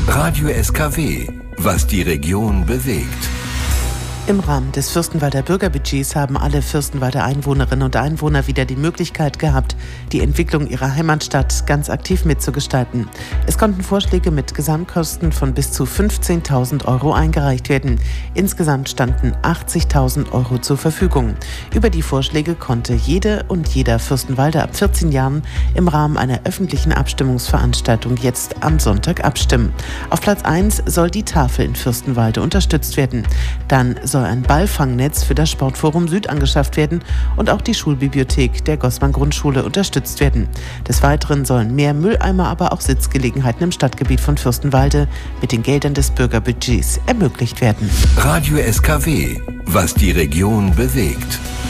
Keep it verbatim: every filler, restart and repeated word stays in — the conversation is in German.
Radio S K W, was die Region bewegt. Im Rahmen des Fürstenwalder Bürgerbudgets haben alle Fürstenwalder Einwohnerinnen und Einwohner wieder die Möglichkeit gehabt, die Entwicklung ihrer Heimatstadt ganz aktiv mitzugestalten. Es konnten Vorschläge mit Gesamtkosten von bis zu fünfzehntausend Euro eingereicht werden. Insgesamt standen achtzigtausend Euro zur Verfügung. Über die Vorschläge konnte jede und jeder Fürstenwalder ab vierzehn Jahren im Rahmen einer öffentlichen Abstimmungsveranstaltung jetzt am Sonntag abstimmen. Auf Platz eins soll die Tafel in Fürstenwalde unterstützt werden. Dann soll ein Ballfangnetz für das Sportforum Süd angeschafft werden und auch die Schulbibliothek der Goßmann-Grundschule unterstützt werden. Des Weiteren sollen mehr Mülleimer, aber auch Sitzgelegenheiten im Stadtgebiet von Fürstenwalde mit den Geldern des Bürgerbudgets ermöglicht werden. Radio S K W, was die Region bewegt.